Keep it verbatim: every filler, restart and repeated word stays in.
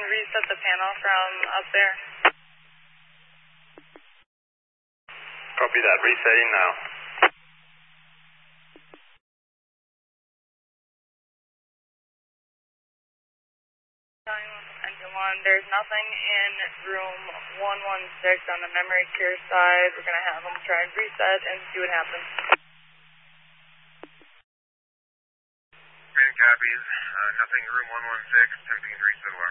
reset the panel from up there. Copy that. Resetting now. Engine one, there's nothing in room one one six on the memory care side. We're going to have them try and reset and see what happens. Command copies. Uh, nothing room one one six. Attempting to reset alarm.